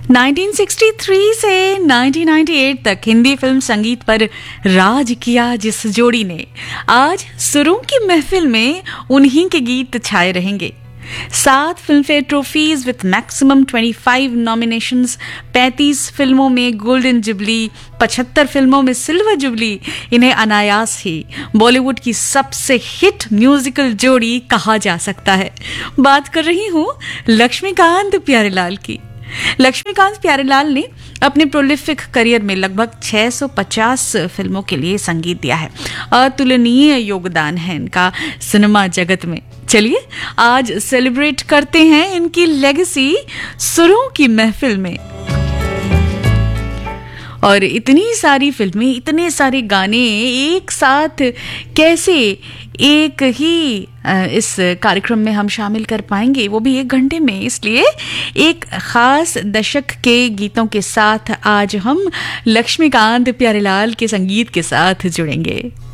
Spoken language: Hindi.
1963 से 1998 तक हिंदी फिल्म संगीत पर राज किया जिस जोड़ी ने, आज सुरों की महफिल में उन्हीं के गीत छाए रहेंगे। 7 Filmfare trophies with maximum 25 nominations, 35 फिल्मों में गोल्डन जुबली, 75 फिल्मों में सिल्वर जुबली, इन्हें अनायास ही बॉलीवुड की सबसे हिट म्यूजिकल जोड़ी कहा जा सकता है। बात कर रही हूँ लक्ष्मीकांत प्यारेलाल की। लक्ष्मीकांत प्यारेलाल ने अपने प्रोलिफिक करियर में लगभग 650 फिल्मों के लिए संगीत दिया है। अतुलनीय योगदान है इनका सिनेमा जगत में। चलिए आज सेलिब्रेट करते हैं इनकी लेगेसी सुरों की महफिल में। और इतनी सारी फिल्में, इतने सारे गाने एक साथ कैसे एक ही इस कार्यक्रम में हम शामिल कर पाएंगे, वो भी 1 घंटे में। इसलिए एक खास दशक के गीतों के साथ आज हम लक्ष्मीकांत प्यारेलाल के संगीत के साथ जुड़ेंगे।